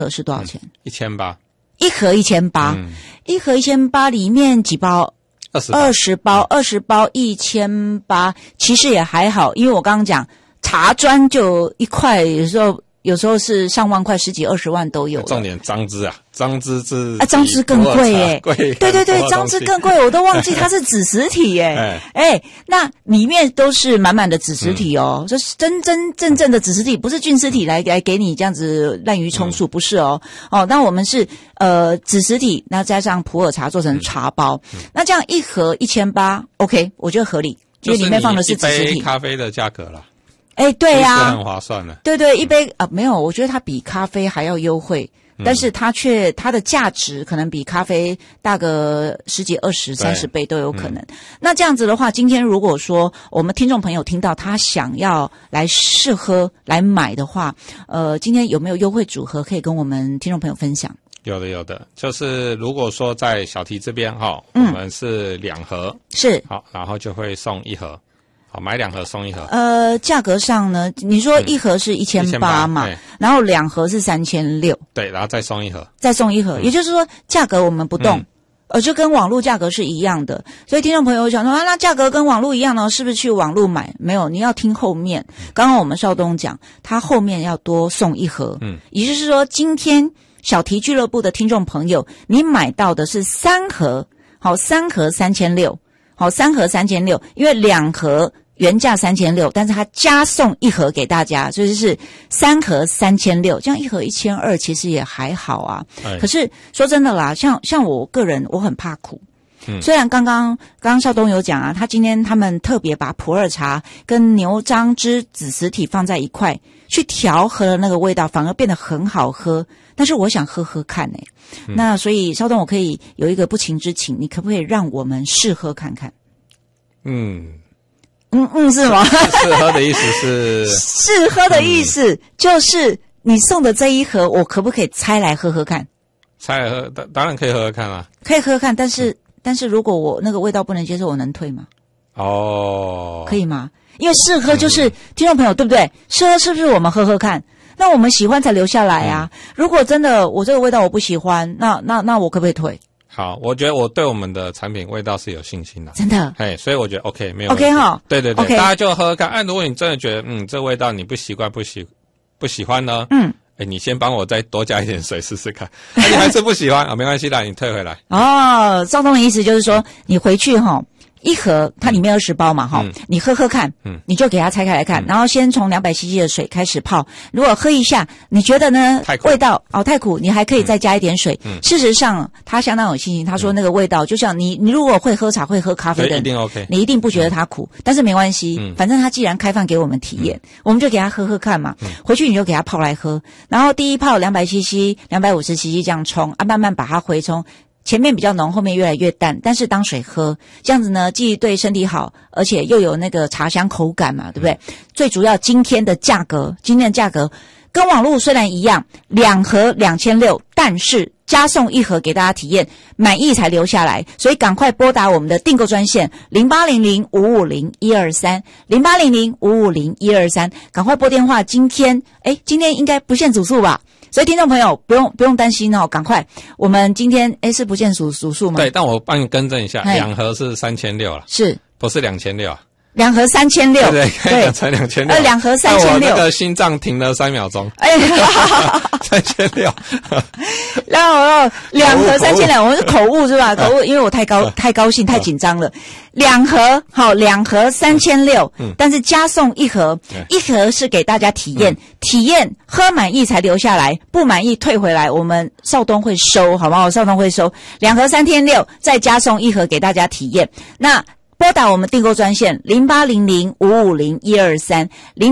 是多少钱 ？1800， 一盒1800，一盒1800里面几包？20包，20包1800，其实也还好，因为我刚刚讲茶砖就一块，有时候是上万块，10几20万都有。 重点张芝啊，张芝是张芝更贵耶， 贵， 对，张芝更贵，我都忘记它是纸实体耶。那里面都是满满的纸实体哦，这是真正的纸实体，不是菌丝体来给你这样子滥竽充数，不是哦。那我们是纸实体，那加上普洱茶做成茶包，那这样一盒1800，OK， 我觉得合理，因为里面放的是纸实体。 一杯咖啡的价格啦。 对呀， 很划算的。 对，一杯没有，我觉得它比咖啡还要优惠，但是它的价值可能比咖啡大个10几20、30倍都有可能。那这样子的话，今天如果说我们听众朋友听到他想要来试喝来买的话，今天有没有优惠组合可以跟我们听众朋友分享？ 有的，就是如果说在小提这边我们是2盒， 是好，然后就会送1盒。好，买2盒送1盒。 价格上呢，你说一盒是1800嘛，然后2盒是3600， 对，然后再送1盒， 也就是说价格我们不动，就跟网络价格是一样的。所以听众朋友想说那价格跟网络一样呢，是不是去网络买？没有，你要听后面。刚刚我们邵东讲，他后面要多送1盒，也就是说今天小提俱乐部的听众朋友，你买到的是3盒，好，3盒3600，好，3盒3600，因为2盒原价3600，但是它加送1盒给大家，所以是3盒3600，这样1盒1200其实也还好啊。可是说真的啦，像我个人，我很怕苦。虽然刚刚邵东有讲啊，他们特别把普洱茶跟牛樟芝紫实体放在一块去调和了那个味道，反而变得很好喝。但是我想喝喝看那所以邵东，我可以有一个不情之请，你可不可以让我们试喝看看？是吗？ 试喝的意思是试喝的意思就是你送的这1盒，我可不可以拆来喝喝看？ 拆来喝，当然可以喝喝看啦。 可以喝喝看，但是如果我那个味道不能接受，我能退吗？可以吗？因为试喝就是听众朋友对不对？试喝是不是我们喝喝看？那我们喜欢才留下来啊。如果真的我这个味道我不喜欢，那我可不可以退？ 好，我觉得我对我们的产品味道是有信心的， 真的。 所以我觉得 OK， 没有问题。 OK 哈， 对， OK， 大家就喝喝看。如果你真的觉得这味道你不习惯不喜欢呢，你先帮我再多加一点水试试看。你还是不喜欢没关系啦，你退回来。 赵东的意思就是说，你回去1盒它里面20包嘛你喝喝看，你就给它拆开来看，然后先从200cc 的水开始泡。如果喝一下，你觉得呢？味道太苦，你还可以再加一点水。事实上，他相当有信心，他说那个味道就像你如果会喝茶会喝咖啡的， 一定 OK， 你一定不觉得它苦，但是没关系，反正他既然开放给我们体验，我们就给他喝喝看嘛。回去你就给他泡来喝，然后第一泡200cc、250cc 这样冲慢慢把它回冲。前面比较浓，后面越来越淡，但是当水喝，这样子呢，既对身体好，而且又有那个茶香口感嘛，对不对？最主要今天的价格跟网络虽然一样，2盒2600，但是加送1盒给大家体验，满意才留下来，所以赶快拨打我们的订购专线0800550123 0800550123，赶快拨电话。今天应该不限组数吧？所以听众朋友不用担心赶快，我们今天是不限组数吗？ 对，但我帮你更正一下，2盒是3600了， 是不是 2600啊 ？2盒3600， 对，才2600。 2盒3600， 我那个心脏停了3秒钟。3600。 然后2盒3600，我们是口误是吧？口误，因为我太高兴太紧张了。2盒2盒3600，但是加送1盒，1盒是给大家体验，喝满意才留下来，不满意退回来，我们邵东会收，好不好？邵东会收。2盒3600，再加送1盒给大家体验。那拨打我们订购专线0800550123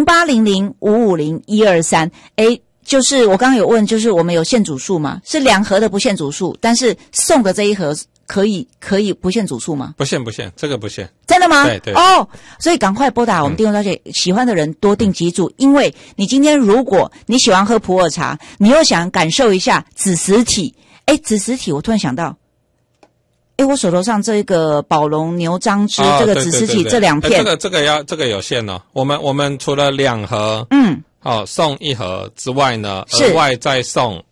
0800550123。就是我刚刚有问，就是我们有限组数吗？是2盒的不限组数，但是送的这1盒可以不限组数吗？ 不限，这个不限。 真的吗？ 对。 所以赶快拨打我们订购专线，喜欢的人多订几组，因为你今天如果你喜欢喝普洱茶，你又想感受一下紫实体，紫实体我突然想到。我手头上这个宝龙牛樟芝这个紫实体这2片， 这个有限哦。我们除了2盒送1盒之外呢，额外再送